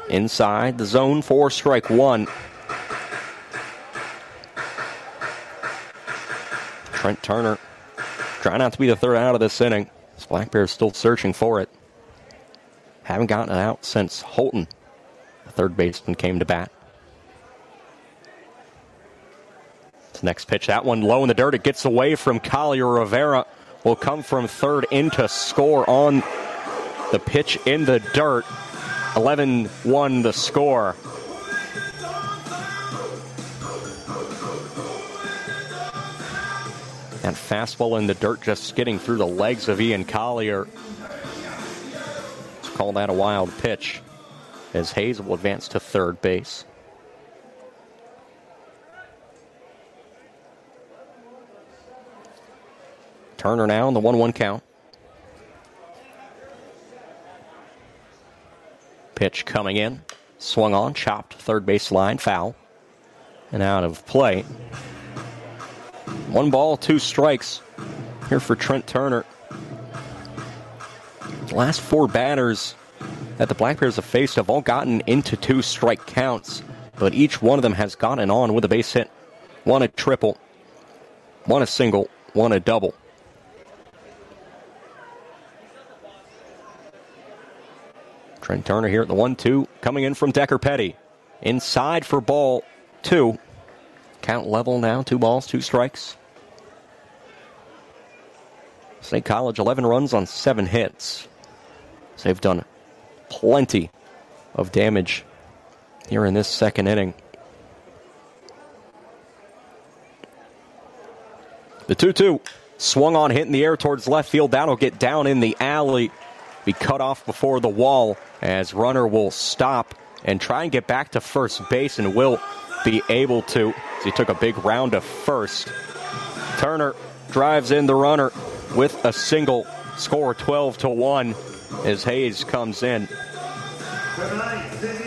inside the zone for strike one. Trent Turner trying not to be the third out of this inning. This Black Bears still searching for it. Haven't gotten it out since Holton, the third baseman, came to bat. This next pitch, that one low in the dirt. It gets away from Collier. Rivera will come from third in to score on the pitch in the dirt. 11-1 the score. That fastball in the dirt just skidding through the legs of Ian Collier. Let's call that a wild pitch as Hayes will advance to third base. Turner now in the 1-1 count. Pitch coming in. Swung on, chopped third base line, foul. And out of play. 1 ball, 2 strikes here for Trent Turner. The last 4 batters that the Black Bears have faced have all gotten into 2 strike counts, but each one of them has gotten on with a base hit. 1 a triple, 1 a single, 1 a double. Trent Turner here at the 1-2, coming in from Decker Petty. Inside for ball 2. Count level now, 2 balls, 2 strikes. State College, 11 runs on 7 hits. So they've done plenty of damage here in this second inning. The 2-2 swung on, hit in the air towards left field. That'll get down in the alley. Be cut off before the wall as runner will stop and try and get back to first base and will be able to. He took a big round of first. Turner drives in the runner with a single. Score 12-1 as Hayes comes in.